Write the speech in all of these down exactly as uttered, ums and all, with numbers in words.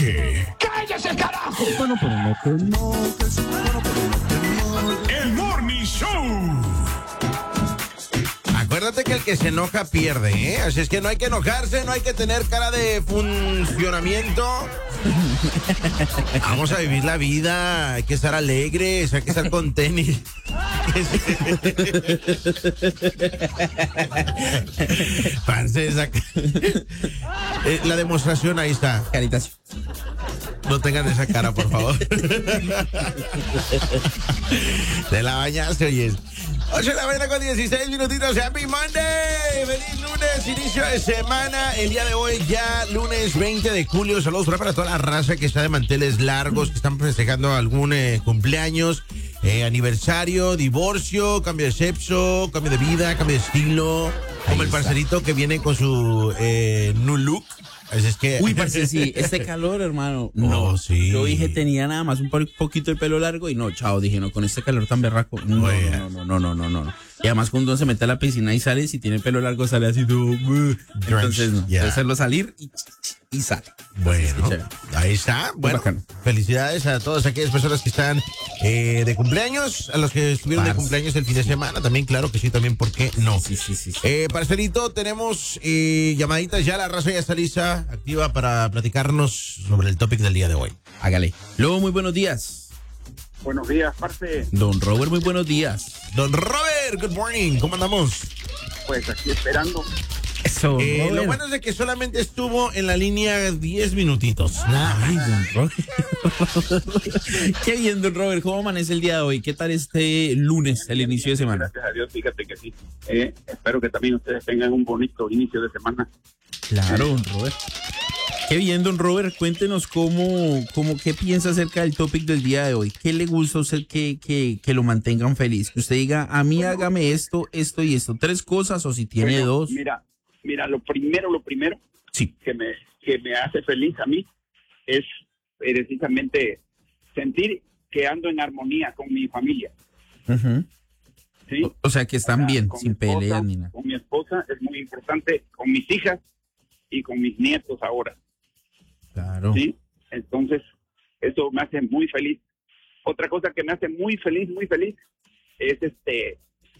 moje. ¡Cállese, carajo! Bueno, pero no te mojes. Bueno, pero no te mojes. El Morning Show. Acuérdate que el que se enoja pierde, ¿eh? Así es que no hay que enojarse, no hay que tener cara de funcionamiento. Vamos a vivir la vida, hay que estar alegres, hay que estar con tenis. Parce, esa... eh, la demostración ahí está. Caritas. No tengan esa cara, por favor. Te la bañaste, oyes. ocho de la mañana con dieciséis minutitos. Happy Monday. Feliz lunes, inicio de semana. El día de hoy ya lunes veinte de julio. Saludos para toda la raza que está de manteles largos, que están festejando algún eh, cumpleaños, eh, aniversario, divorcio, cambio de sexo, cambio de vida, cambio de estilo. Como el parcerito que viene con su eh, new look. Así es que... Uy, parce, sí, este calor, hermano. No, oh, sí. Yo dije, tenía nada más un poquito el pelo largo y no, chao, dije, no, con este calor tan berraco. No, Oye. no, no, no, no, no, no, no. Y además cuando uno se mete a la piscina y sale, si tiene pelo largo sale así todo. Entonces, no, Yeah. debe hacerlo salir y, y sale. Bueno, Así es, ahí está. Bueno, bacano. felicidades a todas aquellas personas que están eh, de cumpleaños, a los que estuvieron Parce. de cumpleaños el fin de semana. También, claro que sí, también, ¿por qué no? Sí, sí, sí. sí. Eh, parcerito, tenemos eh, llamaditas ya, la raza ya está lista, activa para platicarnos sobre el topic del día de hoy. Hágale. Luego, muy buenos días. Buenos días, parce. Don Robert, muy buenos días. Don Robert, good morning, ¿cómo andamos? Pues aquí esperando. Eso, Eh, lo Robert. bueno es de que solamente estuvo en la línea diez minutitos. Nada Ay, más. don Robert. Qué bien, don Robert. ¿Cómo amanece el día de hoy? ¿Qué tal este lunes, el inicio de semana? Gracias a Dios, fíjate que sí. Eh, espero que también ustedes tengan un bonito inicio de semana. Claro, don Robert. Qué bien, don Robert. Cuéntenos cómo, cómo, qué piensa acerca del topic del día de hoy. ¿Qué le gusta a usted que, que, que lo mantengan feliz? Que usted diga, a mí hágame esto, esto y esto. Tres cosas o si tiene Bueno, dos. Mira, mira, lo primero, lo primero Sí. que me, que me hace feliz a mí es precisamente sentir que ando en armonía con mi familia. Ujú. ¿Sí? O sea, que están O sea, bien, con sin mi esposa, peleas ni nada. Con mi esposa es muy importante, con mis hijas y con mis nietos ahora. Claro. ¿Sí? Entonces, eso me hace muy feliz. Otra cosa que me hace muy feliz, muy feliz, es este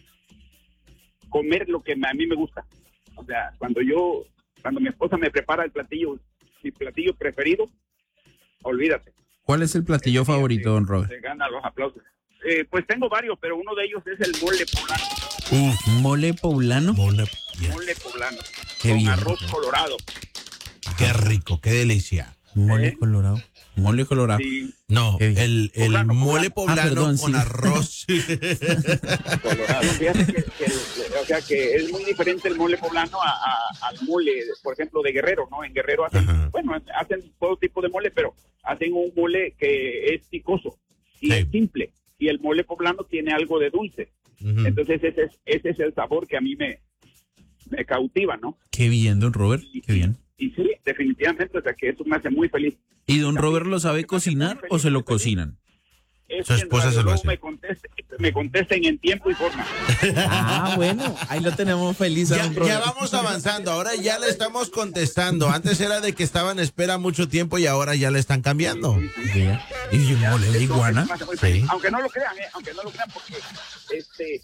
comer lo que me- a mí me gusta. O sea, cuando yo, cuando mi esposa me prepara el platillo, mi platillo preferido, olvídate. ¿Cuál es el platillo favorito, don Robert? Se gana los aplausos. Eh, pues tengo varios, pero uno de ellos es el mole poblano. Uf, ¿Mole poblano? mole, yeah. Mole poblano. Qué con bien. arroz colorado. Qué rico, qué delicia. Mole ¿Eh? colorado. Mole colorado. Sí, No, Qué bien. el, el Poblano, mole poblano. poblano Ah, perdón, con sí. arroz. colorado. Fíjate que, que el- o sea, que es muy diferente el mole poblano a, a- al mole, por ejemplo, de Guerrero, ¿no? En Guerrero hacen, Ajá. bueno, hacen todo tipo de mole, pero hacen un mole que es picoso y Sí. es simple. Y el mole poblano tiene algo de dulce. Ujú. Entonces ese es, ese es el sabor que a mí me, me cautiva, ¿no? Qué bien, don Robert. Y, Qué bien. Y sí, definitivamente, o sea, que eso me hace muy feliz. ¿Y don Robert lo sabe cocinar o se lo cocinan? Es Su que en esposa Radio se lo Lobo hace. Me, conteste- me contesten en tiempo y forma. Ah, bueno, ahí lo tenemos feliz a Ya, don Robert. ya vamos avanzando, ahora ya le estamos contestando. Antes era de que estaba en espera mucho tiempo y ahora ya le están cambiando. Vea. ¿Y un mole de Eso- iguana? eso me hace muy feliz. Sí. Aunque no lo crean, ¿eh? Aunque no lo crean, porque este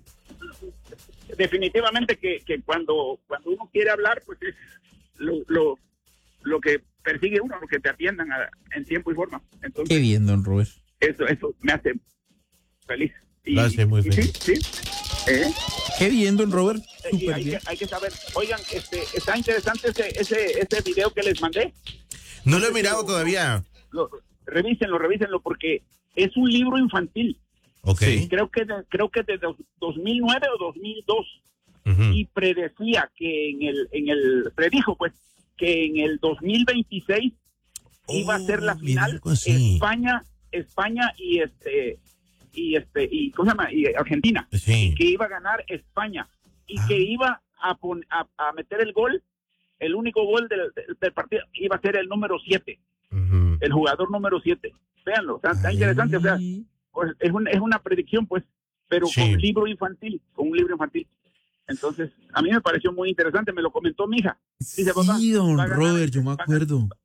definitivamente que, que cuando cuando uno quiere hablar, pues es lo, lo, lo que persigue uno, lo que te atiendan a- en tiempo y forma. Entonces, Qué bien, don Robert. eso eso me hace feliz. Y, Lo hace muy y feliz. Sí, sí. ¿Eh? Qué bien, don Robert. Y Súper hay bien. que, hay que saber, oigan, este, está interesante ese, ese, ese video que les mandé. No lo he mirado todavía. Lo, revísenlo, revísenlo, porque es un libro infantil. Ok. Sí. Creo que de, creo que de dos- dos mil nueve o dos mil dos. Ujú. Y predecía que en el, en el, predijo pues, que en el dos mil veintiséis iba a ser la Oh, final algo así. España, España y este, y este, y ¿cómo se llama? Y Argentina. Sí. Que iba a ganar España y Ah. que iba a, pon- a, a meter el gol, el único gol del, del- del partido iba a ser el número siete, Ujú. el jugador número siete. Véanlo, o sea, está Ay. interesante, o sea, pues, es, un- es una predicción, pues, pero Sí. con un libro infantil, con un libro infantil. Entonces, a mí me pareció muy interesante, me lo comentó mi hija. Dice, papá, Sí, don va a ganar- Robert, yo me va a- acuerdo.